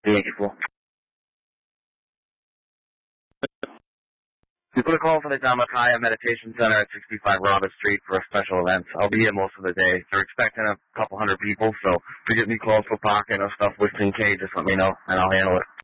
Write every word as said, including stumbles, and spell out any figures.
Thank you, fool. You put a call for the Dhammakaya Meditation Center at sixty-five Robert Street for a special event. I'll be here most of the day. They're expecting a couple hundred people, so if you get any calls for parking or stuff with ten K, just let me know, and I'll handle it.